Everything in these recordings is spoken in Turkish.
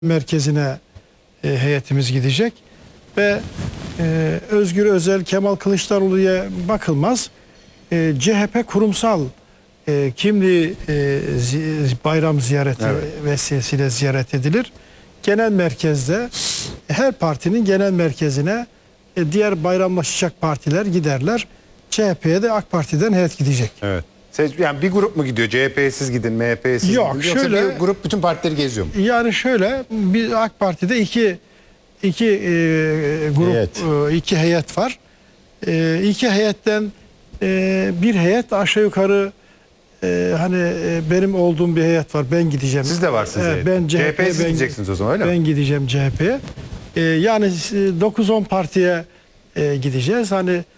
merkezine heyetimiz gidecek ve Özgür Özel, Kemal Kılıçdaroğlu'ya bakılmaz. CHP kurumsal kimliği bayram ziyareti vesilesiyle ziyaret edilir. Genel merkezde her partinin genel merkezine diğer bayramlaşacak partiler giderler. CHP'ye de AK Parti'den heyet gidecek. Evet. Yani bir grup mu gidiyor? CHP'ye siz gidin, MHP'ye siz Yok, gidin. Yoksa şöyle, bir grup bütün partileri geziyor mu? Yani şöyle, bir AK Parti'de iki grup, heyet. iki heyet var. İki heyetten bir heyet aşağı yukarı benim olduğum bir heyet var. Ben gideceğim. Siz de varsınız. Ben CHP'ye siz gideceksiniz o zaman, öyle mi? Ben gideceğim CHP'ye. Yani 9-10 partiye gideceğiz.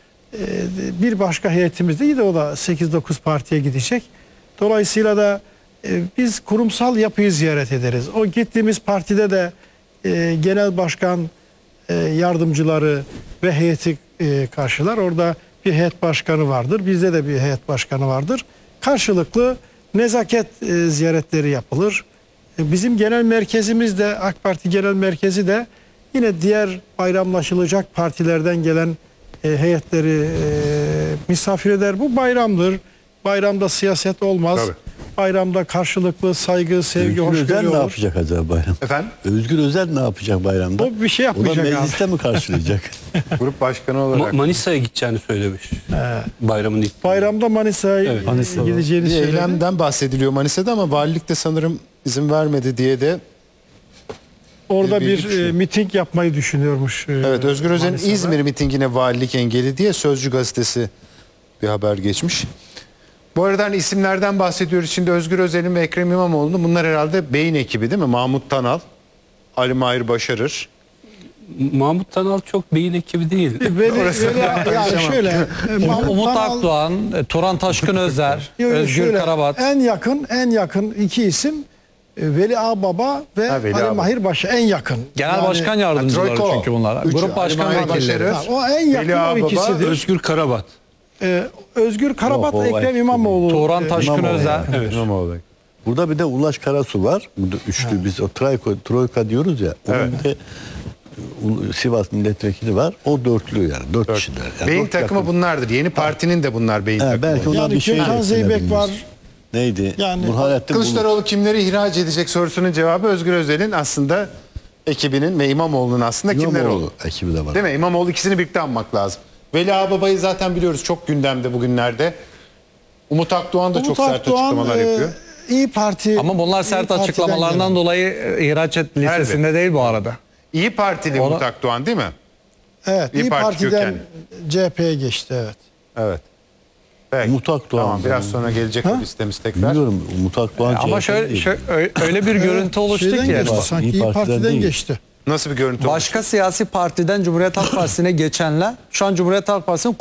Bir başka heyetimiz de o da 8-9 partiye gidecek. Dolayısıyla da biz kurumsal yapıyı ziyaret ederiz. O gittiğimiz partide de genel başkan yardımcıları ve heyeti karşılar. Orada bir heyet başkanı vardır. Bizde de bir heyet başkanı vardır. Karşılıklı nezaket ziyaretleri yapılır. Bizim genel merkezimiz de, AK Parti genel merkezi de yine diğer bayramlaşılacak partilerden gelen heyetleri misafir eder. Bu bayramdır. Bayramda siyaset olmaz. Tabii. Bayramda karşılıklı saygı, sevgi, Özgür Özel hoşgörü ne olur. yapacak acaba bayram? Efendim? Özgür Özel ne yapacak bayramda? O bir şey yapmayacak O da abi. mecliste mi karşılayacak? Grup başkanı olarak. Manisa'ya gideceğini söylemiş. Bayramın ilk. Bayramda Manisa'ya Evet. gideceğini Bir söyledi. eylemden bahsediliyor Manisa'da ama valilik de sanırım izin vermedi diye de. Orada bir şey. miting yapmayı düşünüyormuş. Evet, Özgür Özel'in Manisa'da. İzmir mitingine valilik engeli diye Sözcü gazetesi bir haber geçmiş. Bu arada isimlerden bahsediyoruz. Şimdi Özgür Özel'in ve Ekrem İmamoğlu'nun, bunlar herhalde beyin ekibi değil mi? Mahmut Tanal, Ali Mahir Başarır. Mahmut Tanal çok beyin ekibi değil. Yani şöyle Umut Tanal- Akdoğan, Turan Taşkın Özer, Özgür şöyle, Karabat. en yakın iki isim Veli Ağbaba ve Veli Ali Ağbaba. Mahir Başa en yakın. Genel başkan yardımcıları Trojka o. çünkü bunlar. Üçü, Grup başkan Ali Mahir vekilleri. Başarır. O en yakın Veli o Ağbaba, ikisidir. Özgür Karabat. Özgür Karabat, Yok, o Ekrem ekip İmamoğlu. Turan Taşkın İmamoğlu. Özer. Evet. İmamoğlu. Burada bir de Ulaş Karasu var. Bu da üçlü, biz o troika diyoruz ya. Onun Evet. bir de Sivas milletvekili var. O dörtlü yani. Dört kişiler. Yani Beyin dört takımı yakın. bunlardır. Yeni partinin de bunlar beyin takımı. Belki ondan Yani bir şey Gökhan Zeybek getirebiliriz. var. Neydi? Yani Burhanettin Bulut. Kılıçdaroğlu kimleri ihraç edecek sorusunun cevabı Özgür Özel'in aslında ekibinin ve İmamoğlu'nun aslında kimler İmamoğlu olduğu. ekibi de var. Değil mi? İmamoğlu, ikisini birlikte anmak lazım. Veli Ağbaba'yı zaten biliyoruz, çok gündemde bugünlerde. Umut Akdoğan da Umut çok sert Akdoğan, açıklamalar yapıyor. İyi Parti. Ama bunlar İyi sert Parti'den açıklamalarından gelen. dolayı ihraç et listesinde Elbette. değil bu arada. İyi Partili Ona- Umut Akdoğan değil mi? Evet, İyi İyi Parti Parti'den CHP'ye geçti, evet. Evet. Peki. Umut Akdoğan. Tamam, biraz sonra gelecek o listemiz tekrar. Biliyorum Umut Akdoğan Ama CHP'li değil. öyle bir görüntü oluştu Şeyden ki. geçti, sanki İyi İyi Parti'den Parti'den değil. geçti. Nasıl bir görüntü olmuş? Başka siyasi partiden Cumhuriyet Halk Partisi'ne geçenler şu an Cumhuriyet Halk Partisi'nin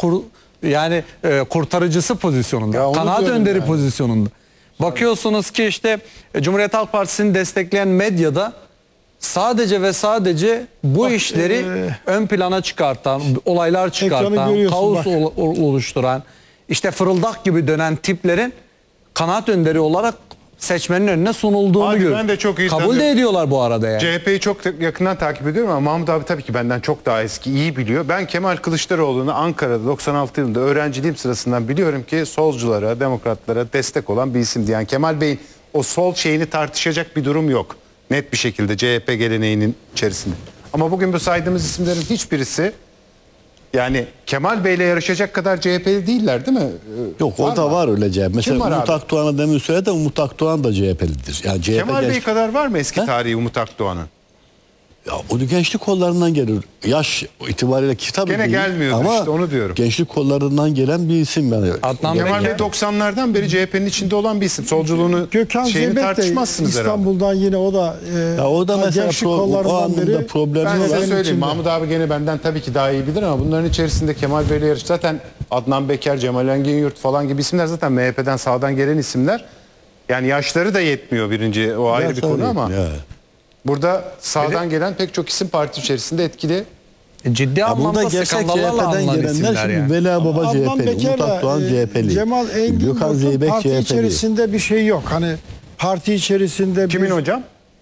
kurtarıcısı pozisyonunda. Ya onu Kanaat diyorum önderi yani. pozisyonunda. Bakıyorsunuz ki işte Cumhuriyet Halk Partisi'ni destekleyen medyada sadece ve sadece bu işleri ön plana çıkartan, olaylar çıkartan, görüyorsun kaos bak. oluşturan, işte fırıldak gibi dönen tiplerin kanaat önderi olarak seçmenin önüne sunulduğunu Abi ben görüyoruz. de çok iyi Kabul de tanıyorum. ediyorlar bu arada yani. CHP'yi çok yakından takip ediyorum ama Mahmut abi tabii ki benden çok daha eski, iyi biliyor. Ben Kemal Kılıçdaroğlu'nu Ankara'da 96 yılında öğrenciliğim sırasından biliyorum ki solculara, demokratlara destek olan bir isimdi. Yani Kemal Bey'in o sol şeyini tartışacak bir durum yok. Net bir şekilde CHP geleneğinin içerisinde. Ama bugün bu saydığımız isimlerin hiçbirisi yani Kemal Bey'le yarışacak kadar CHP'li değiller değil mi? Yok, Var o da mı? var öyle CHP. Mesela var Umut abi? Akdoğan'a demin söyledi de Umut Akdoğan da CHP'lidir. Yani CHP Kemal Bey genç... kadar var mı eski He? tarihi Umut Akdoğan'ın? Ya, o da gençlik kollarından gelir. Yaş itibariyle kitap Gene değil. gelmiyordu Ama işte, onu diyorum. gençlik kollarından gelen bir isim yani. Adnan Kemal Bey Beker. 90'lardan beri CHP'nin içinde olan bir isim. Solculuğunu Gökhan şeyini Zeybek de tartışmazsınız herhalde. İstanbul'dan yine o da Ya o da mesela gençlik o kollarından anlamda biri. problemi Ben var. size Benim söyleyeyim, içinde. Mahmut abi gene benden tabii ki daha iyi bilir ama bunların içerisinde Kemal Bey'le yarış. Zaten Adnan Beker, Cemal Engin Yurt falan gibi isimler zaten MHP'den sağdan gelen isimler. Yani yaşları da yetmiyor birinci, o ayrı Ya bir tabii, konu ama ya. burada sağdan gelen pek çok isim parti içerisinde etkili. Ciddi Ya burada anlamda gerçek skandallarla CHP'den anılan gelenler isimler şimdi yani. Veli Baba Adnan CHP'li, Umut Beker'le Akdoğan CHP'li, Cemal Engin Gökhan Yurt'un Zeybek parti CHP'li. içerisinde bir şey yok. Hani parti içerisinde Kimin bir, hocam?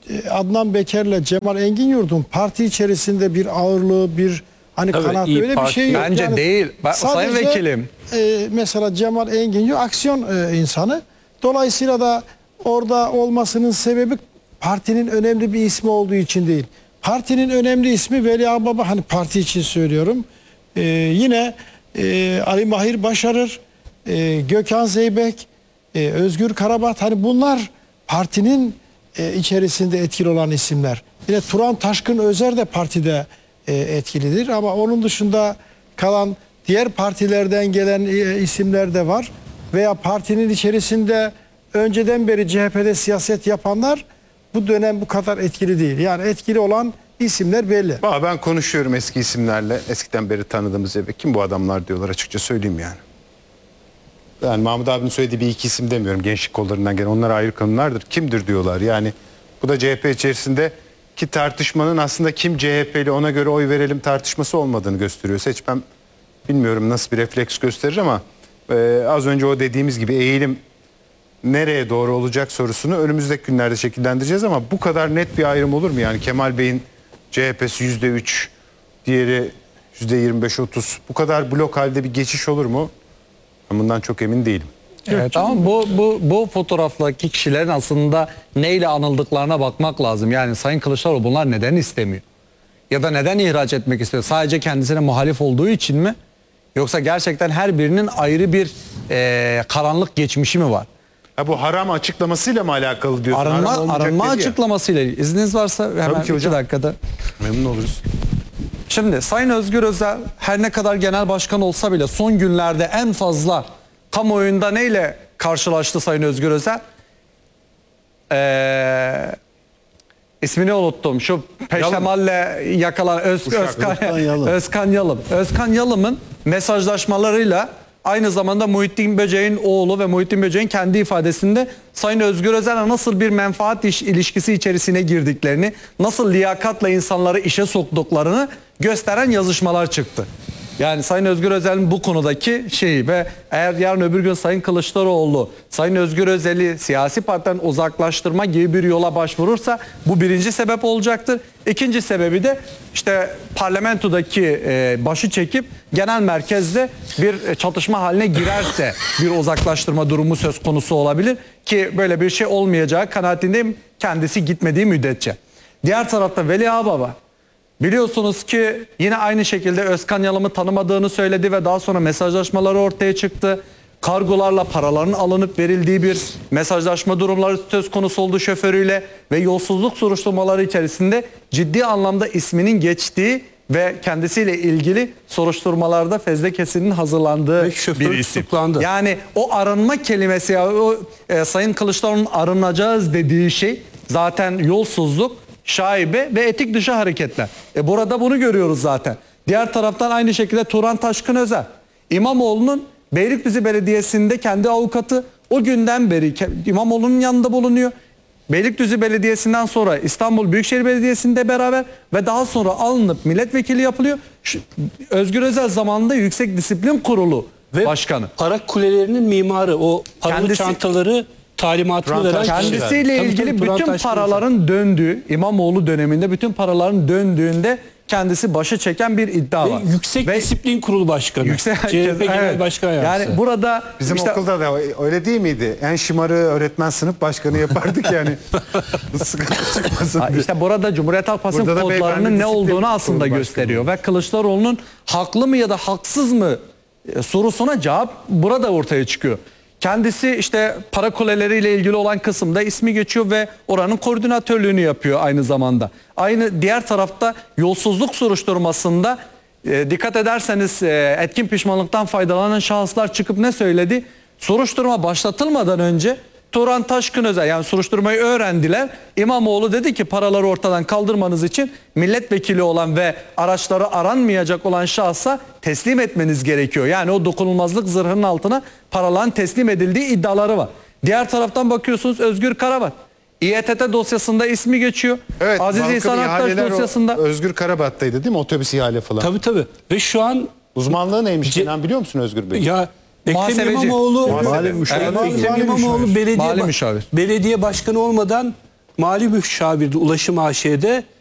Adnan Beker'le Cemal Enginyurt'un parti içerisinde bir ağırlığı, bir hani Evet, kanat İYİ öyle bir Parti. şey yok. Bence değil. Sayın sadece, Vekilim. Mesela Cemal Enginyurt aksiyon insanı. Dolayısıyla da orada olmasının sebebi partinin önemli bir ismi olduğu için değil. Partinin önemli ismi Veli Ağbaba, hani parti için söylüyorum. Yine Ali Mahir Başarır, Gökhan Zeybek, Özgür Karabat, hani bunlar partinin içerisinde etkili olan isimler. Yine Turan Taşkın Özer de partide etkilidir ama onun dışında kalan diğer partilerden gelen isimler de var. Veya partinin içerisinde önceden beri CHP'de siyaset yapanlar bu dönem bu kadar etkili değil. Yani etkili olan isimler belli. Ben konuşuyorum eski isimlerle. Eskiden beri tanıdığımız gibi. Kim bu adamlar diyorlar, açıkça söyleyeyim yani. Yani Mahmut abinin söylediği bir iki isim demiyorum. Gençlik kollarından gelen, onlar ayrı konulardır. Kimdir diyorlar yani. Bu da CHP içerisinde ki tartışmanın aslında kim CHP'li ona göre oy verelim tartışması olmadığını gösteriyor. Seçmen bilmiyorum nasıl bir refleks gösterir ama az önce o dediğimiz gibi eğilim nereye doğru olacak sorusunu önümüzdeki günlerde şekillendireceğiz ama bu kadar net bir ayrım olur mu? Yani Kemal Bey'in CHP'si %3, diğeri %25-30, bu kadar blok halde bir geçiş olur mu? Ben bundan çok emin değilim. Evet, ama bu fotoğraftaki kişilerin aslında neyle anıldıklarına bakmak lazım. Yani Sayın Kılıçdaroğlu bunlar neden istemiyor? Ya da neden ihraç etmek istiyor? Sadece kendisine muhalif olduğu için mi? Yoksa gerçekten her birinin ayrı bir karanlık geçmişi mi var? Ha, bu haram açıklamasıyla mı alakalı diyorsun? Haram olmayacak Arınma dedi ya. açıklamasıyla izniniz varsa hemen ki 2 hocam. dakikada. Memnun oluruz. Şimdi Sayın Özgür Özel her ne kadar genel başkan olsa bile son günlerde en fazla kamuoyunda neyle karşılaştı Sayın Özgür Özel? İsmini unuttum. Şu peştemalle yakalan Özkan Yalım. Özkan Yalım'ın mesajlaşmalarıyla aynı zamanda Muhittin Böceğin oğlu ve Muhittin Böceğin kendi ifadesinde Sayın Özgür Özel'e nasıl bir menfaat ilişkisi içerisine girdiklerini, nasıl liyakatla insanları işe soktuklarını gösteren yazışmalar çıktı. Yani Sayın Özgür Özel'in bu konudaki şeyi ve eğer yarın öbür gün Sayın Kılıçdaroğlu Sayın Özgür Özel'i siyasi partiden uzaklaştırma gibi bir yola başvurursa bu birinci sebep olacaktır. İkinci sebebi de işte parlamentodaki başı çekip genel merkezde bir çatışma haline girerse bir uzaklaştırma durumu söz konusu olabilir ki böyle bir şey olmayacağı kanaatindeyim kendisi gitmediği müddetçe. Diğer tarafta Veli Ağbaba. Biliyorsunuz ki yine aynı şekilde Özkan Yalım'ı tanımadığını söyledi ve daha sonra mesajlaşmaları ortaya çıktı. Kargolarla paraların alınıp verildiği bir mesajlaşma durumları söz konusu oldu şoförüyle ve yolsuzluk soruşturmaları içerisinde ciddi anlamda isminin geçtiği ve kendisiyle ilgili soruşturmalarda fezlekesinin hazırlandığı Ve şoför bir isim. tutuklandı. Yani o arınma kelimesi, Sayın Kılıçdaroğlu'nun arınacağız dediği şey zaten yolsuzluk, şaibe ve etik dışı hareketler. Burada bunu görüyoruz zaten. Diğer taraftan aynı şekilde Turan Taşkın Özer. İmamoğlu'nun Beylikdüzü Belediyesi'nde kendi avukatı o günden beri İmamoğlu'nun yanında bulunuyor. Beylikdüzü Belediyesi'nden sonra İstanbul Büyükşehir Belediyesi'nde beraber ve daha sonra alınıp milletvekili yapılıyor. Özgür Özel zamanında Yüksek Disiplin Kurulu Başkanı. Para kulelerinin mimarı, o paralı Kendisi- çantaları talimatını veren Kendisiyle Tabii, ilgili Turan bütün Taşkın paraların döndüğü, İmamoğlu döneminde bütün paraların döndüğünde kendisi başı çeken bir iddia var. Ve Yüksek Disiplin Kurulu Başkanı. CHP Genel Evet. Başkan Yardımcısı. Yani burada Bizim işte okulda da öyle değil miydi? En şımarı öğretmen sınıf başkanı yapardık yani. Sıkıntı çıkmasın diye. işte burada Cumhuriyet Halk Partisi'nin Burada da kodlarının beyefendi ne disiplin olduğunu aslında kurulu gösteriyor ve Kılıçdaroğlu'nun haklı mı ya da haksız mı sorusuna cevap burada ortaya çıkıyor. Kendisi işte para kuleleriyle ilgili olan kısımda ismi geçiyor ve oranın koordinatörlüğünü yapıyor aynı zamanda. Aynı diğer tarafta yolsuzluk soruşturmasında dikkat ederseniz etkin pişmanlıktan faydalanan şahıslar çıkıp ne söyledi? Soruşturma başlatılmadan önce Turan Taşkın Özel, yani soruşturmayı öğrendiler. İmamoğlu dedi ki paraları ortadan kaldırmanız için milletvekili olan ve araçları aranmayacak olan şahsa teslim etmeniz gerekiyor. Yani o dokunulmazlık zırhının altına paraların teslim edildiği iddiaları var. Diğer taraftan bakıyorsunuz Özgür Karabat. İETT dosyasında ismi geçiyor. Evet, Aziz Balkan İhsan Aktaş ihaleler o dosyasında. Özgür Karabat'taydı değil mi? Otobüs ihale falan. Tabii. Ve şu an Uzmanlığı neymiş Kenan, biliyor musun Özgür Bey? ya Ekrem Muhasebeci. İmamoğlu Muhasebe. Mali müşavir. Ekrem İmamoğlu Mali müşavir. belediye başkanı olmadan Mali Müşavir'de Ulaşım AŞ'de